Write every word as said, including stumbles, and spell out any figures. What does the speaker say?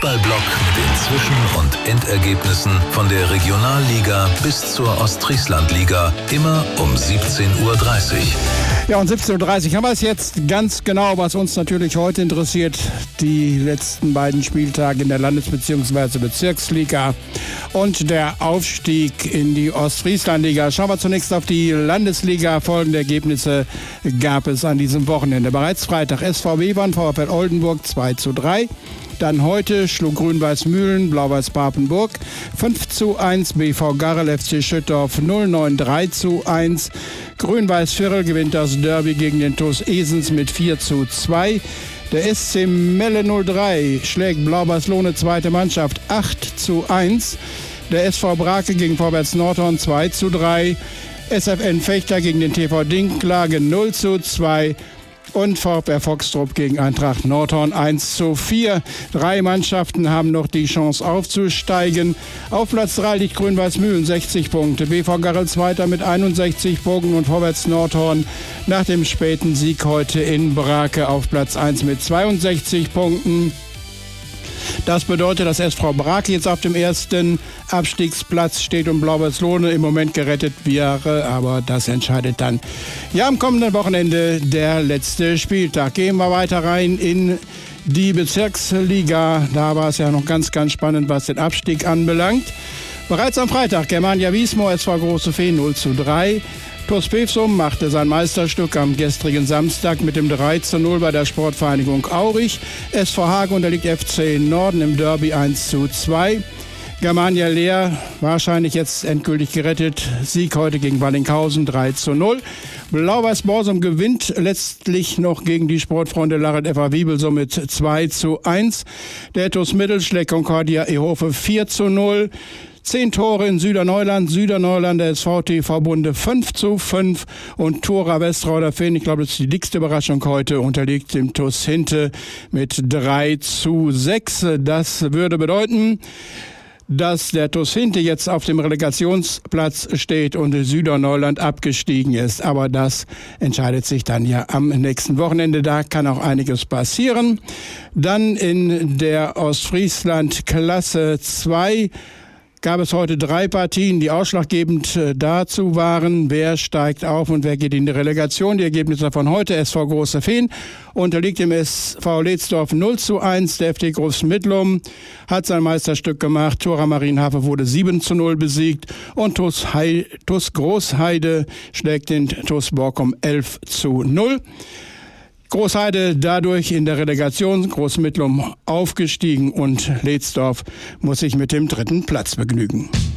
Fußballblock mit den Zwischen- und Endergebnissen von der Regionalliga bis zur Ostfrieslandliga, immer um siebzehn Uhr dreißig. Ja, um siebzehn Uhr dreißig haben wir es jetzt ganz genau, was uns natürlich heute interessiert. Die letzten beiden Spieltage in der Landes- bzw. Bezirksliga und der Aufstieg in die Ostfrieslandliga. Schauen wir zunächst auf die Landesliga. Folgende Ergebnisse gab es an diesem Wochenende. Bereits Freitag S V Bevern, VfL Oldenburg zwei zu drei. Dann heute schlug Grün-Weiß Mühlen, Blau-Weiß Papenburg fünf zu eins, B V Garrel, F C Schüttorf null neun drei zu eins. Grün-Weiß Virl gewinnt das Derby gegen den T U S Esens mit vier zu zwei. Der S C Melle null drei schlägt Blau-Weiß Lohne zweite Mannschaft acht zu eins. Der S V Brake gegen Vorwärts Nordhorn zwei zu drei. S F N Fechter gegen den T V Dinklage null zu zwei. Und VfR Foxtrop gegen Eintracht Nordhorn eins zu vier. Drei Mannschaften haben noch die Chance aufzusteigen. Auf Platz drei liegt Grün-Weiß Mühlen, sechzig Punkte. B V Garrel Zweiter mit einundsechzig Punkten und Vorwärts Nordhorn nach dem späten Sieg heute in Brake auf Platz eins mit zweiundsechzig Punkten. Das bedeutet, dass S V Brake jetzt auf dem ersten Abstiegsplatz steht und Blau-Weiß Lohne im Moment gerettet wäre, aber das entscheidet dann ja am kommenden Wochenende der letzte Spieltag. Gehen wir weiter rein in die Bezirksliga. Da war es ja noch ganz, ganz spannend, was den Abstieg anbelangt. Bereits am Freitag Germania Wiesmoor, S V Große Fee null zu drei. T U S Pevsum machte sein Meisterstück am gestrigen Samstag mit dem drei zu null bei der Sportvereinigung Aurich. S V Hagen unterliegt F C Norden im Derby eins zu zwei. Germania Leer wahrscheinlich jetzt endgültig gerettet. Sieg heute gegen Wallinghausen drei zu null. Blau-Weiß Borsum gewinnt letztlich noch gegen die Sportfreunde Larret F A Wiebel somit zwei zu eins. Der T U S Mittel schlägt Concordia Ehofe vier zu null. Zehn Tore in Süderneuland. Süderneuland, der S V T V-Bunde fünf zu fünf. Und Thora Westrauder Feen, ich glaube, das ist die dickste Überraschung heute, unterliegt dem T U S Hinte mit drei zu sechs. Das würde bedeuten, dass der T U S Hinte jetzt auf dem Relegationsplatz steht und Süderneuland abgestiegen ist. Aber das entscheidet sich dann ja am nächsten Wochenende. Da kann auch einiges passieren. Dann in der Ostfriesland Klasse zwei gab es heute drei Partien, die ausschlaggebend dazu waren, wer steigt auf und wer geht in die Relegation. Die Ergebnisse von heute: S V Große Feen unterliegt dem S V Leetsdorf null zu eins. Der F D Großmittlum hat sein Meisterstück gemacht. Thora Marienhafe wurde sieben zu null besiegt. Und T U S, Hei, T U S Großheide schlägt den T U S Borkum elf zu null. Großheide dadurch in der Relegation, Großmittlum aufgestiegen und Leetsdorf muss sich mit dem dritten Platz begnügen.